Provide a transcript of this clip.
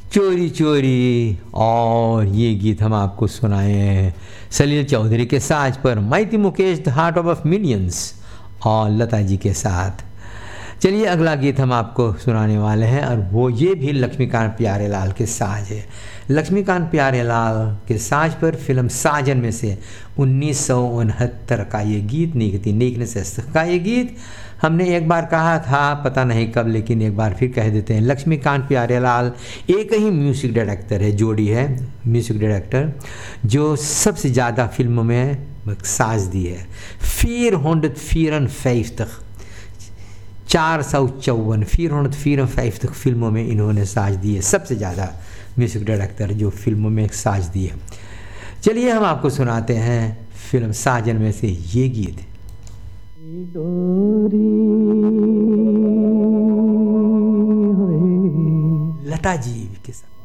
चोरी चोरी। और ये गीत हम आपको सुनाए हैं सलील चौधरी के साज पर, माइती Mukesh the heart of millions और लता जी के साथ। चलिए अगला गीत हम आपको सुनाने वाले हैं और वो ये भी लक्ष्मीकांत प्यारेलाल के साज है। लक्ष्मीकांत प्यारेलाल के साज पर फिल्म साजन में से 1969 का ये गीत, नीकनेस का ये गीत हमने एक बार कहा था, पता नहीं कब, लेकिन एक बार फिर कह देते हैं। लक्ष्मीकांत प्यारेलाल एक ही म्यूज़िक डायरेक्टर है, जोड़ी है म्यूज़िक डायरेक्टर, जो सबसे ज़्यादा फिल्मों में साज दी है। 454 454 फिल्मों में इन्होंने साज दी है, सबसे ज़्यादा म्यूज़िक डायरेक्टर जो फिल्मों में साज दी है। चलिए हम आपको सुनाते हैं फिल्म साजन में से ये गीत। लता जी के साथ।